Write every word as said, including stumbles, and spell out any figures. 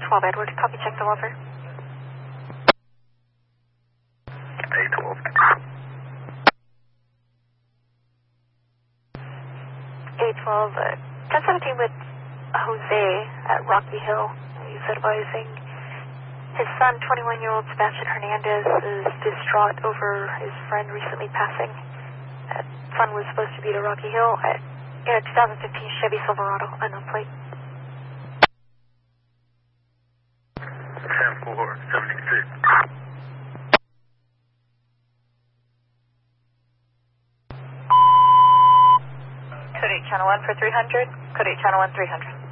twelve Edward, copy, check the welfare. A twelve. A twelve, uh, ten seventeen with Jose at Rocky Hill. He's advising his son, twenty-one-year-old Sebastian Hernandez, is distraught over his friend recently passing. That son was supposed to be to Rocky Hill at, in a twenty fifteen Chevy Silverado, unknown plate. ten four seventy-six. Code eight, channel one for three hundred. Code eight, channel one, three hundred.